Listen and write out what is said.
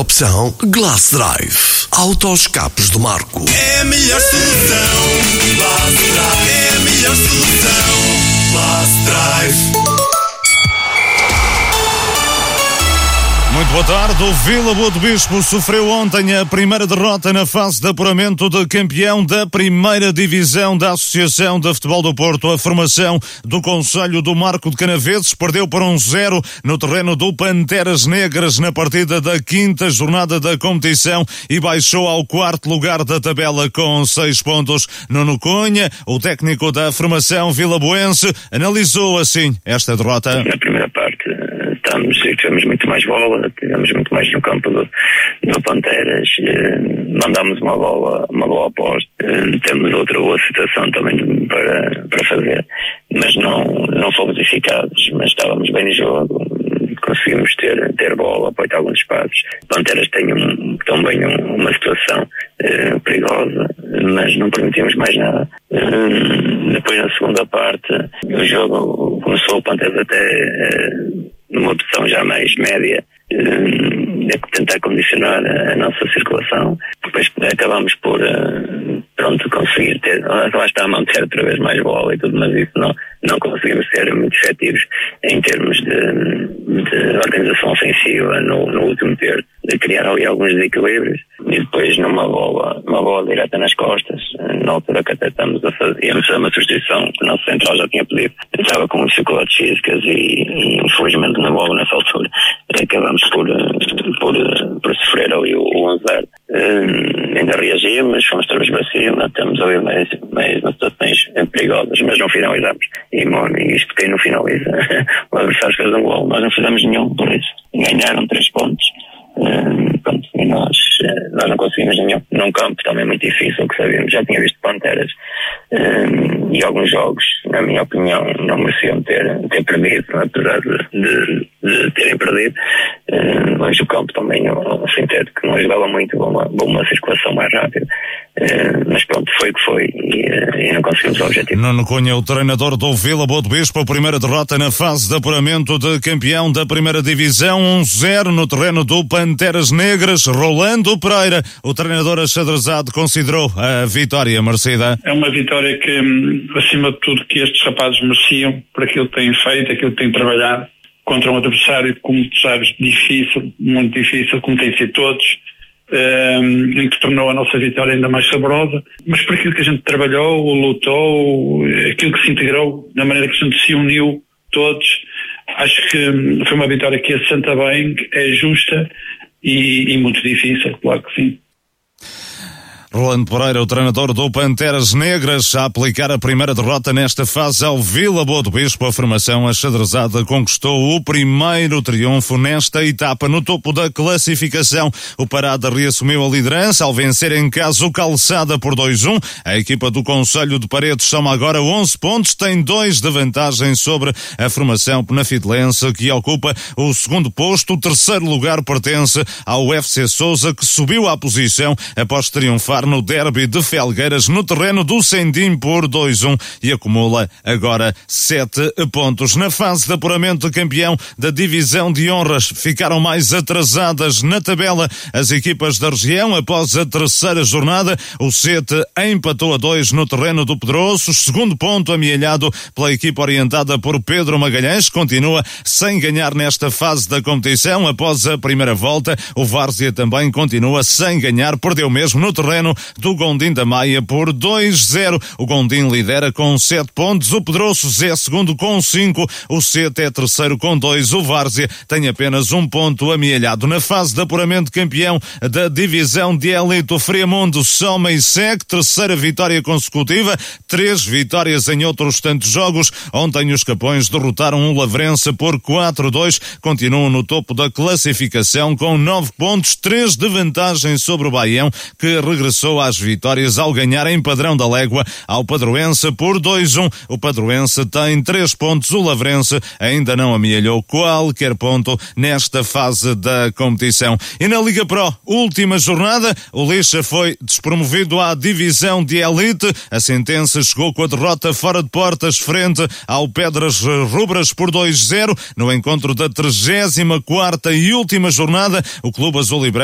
opção Glass Drive. Autoescapes do Marco. É a melhor solução. Glass Drive. É a melhor solução. Glass Drive. Muito boa tarde. O Vila Boa do Bispo sofreu ontem a primeira derrota na fase de apuramento de campeão da primeira divisão da Associação de Futebol do Porto. A formação do Concelho do Marco de Canaveses perdeu por 1-0 no terreno do Panteras Negras na partida da quinta jornada da competição e baixou ao quarto lugar da tabela com 6 pontos. Nuno Cunha, o técnico da formação vilaboense, analisou assim esta derrota. Na primeira parte tivemos muito mais bola, tivemos muito mais no campo do Panteras, mandámos uma boa aposta, temos outra boa situação também para fazer, mas não fomos eficazes, mas estávamos bem no jogo, conseguimos ter bola, aproveitar alguns espaços. Panteras tem também uma situação perigosa, mas não permitimos mais nada. Depois na segunda parte o jogo começou, o Panteras até numa opção já mais média, tentar condicionar a nossa circulação. Depois acabamos por conseguir lá está a manter outra vez mais bola e tudo, mas isso não conseguimos ser muito efetivos em termos de organização ofensiva no último terço, de criar ali alguns desequilíbrios e depois numa bola direta nas costas, na altura que até íamos a uma substituição que o nosso central já tinha pedido, estava com dificuldades físicas e infelizmente na bola nessa altura acabamos por sofrer ali o 1-0. Ainda reagimos, fomos todos para cima, temos ali mais situações perigosas, mas não finalizamos. E isto quem não finaliza, o adversário fez um gol, nós não fizemos nenhum, por isso ganharam 3 pontos. E nós não conseguimos nenhum. Num campo também muito difícil, que sabíamos, já tinha visto Panteras e alguns jogos, na minha opinião, não mereciam ter perdido, apesar de terem perdido. Mas o campo também, o sintético, não ajudava muito com uma circulação mais rápida. Mas pronto, foi o que foi e não conseguimos o objetivo. Nuno Cunha, o treinador do Vila Boa do Bispo, a primeira derrota na fase de apuramento de campeão da primeira divisão, 1-0 no terreno do Panteras Negras. Rolando Pereira, o treinador achadrezado, considerou a vitória merecida. É uma vitória que, acima de tudo, que estes rapazes mereciam por aquilo que têm feito, aquilo que têm trabalhado contra um adversário, como tu sabes, difícil, muito difícil, como tem sido todos, em que tornou a nossa vitória ainda mais saborosa, mas por aquilo que a gente trabalhou, lutou, aquilo que se integrou, da maneira que a gente se uniu todos, acho que foi uma vitória que assenta bem, é justa e muito difícil, claro que sim. Rolando Pereira, o treinador do Panteras Negras, a aplicar a primeira derrota nesta fase ao Vila Boa do Bispo. A formação achadrezada conquistou o primeiro triunfo nesta etapa. No topo da classificação, o Parada reassumiu a liderança ao vencer em casa o Calçada por 2-1. A equipa do Concelho de Paredes soma agora 11 pontos, tem 2 de vantagem sobre a formação penafidelense, que ocupa o segundo posto. O terceiro lugar pertence ao FC Sousa, que subiu à posição após triunfar no derby de Felgueiras no terreno do Sendim por 2-1 e acumula agora 7 pontos. Na fase de apuramento de campeão da divisão de honras, ficaram mais atrasadas na tabela as equipas da região após a terceira jornada. O Sete empatou a 2 no terreno do Pedroço, segundo ponto amealhado pela equipa orientada por Pedro Magalhães, continua sem ganhar nesta fase da competição. Após a primeira volta, o Várzea também continua sem ganhar, perdeu mesmo no terreno do Gondim da Maia por 2-0. O Gondim lidera com 7 pontos, o Pedroço é segundo com 5, o Sete é terceiro com 2, o Várzea tem apenas 1 ponto amealhado. Na fase de apuramento de campeão da divisão de elite, o Friamundo soma e segue, terceira vitória consecutiva, 3 vitórias em outros tantos jogos. Ontem os Capões derrotaram o Lavrense por 4-2, continuam no topo da classificação com 9 pontos, 3 de vantagem sobre o Baião, que regressou às vitórias ao ganhar em Padrão da Légua ao Padroense por 2-1. O Padroense tem 3 pontos, o Lavrense ainda não amealhou qualquer ponto nesta fase da competição. E na Liga Pro, última jornada, o Lixa foi despromovido à divisão de elite. A sentença chegou com a derrota fora de portas frente ao Pedras Rubras por 2-0 no encontro da 34ª e última jornada. O Clube Azul e Branco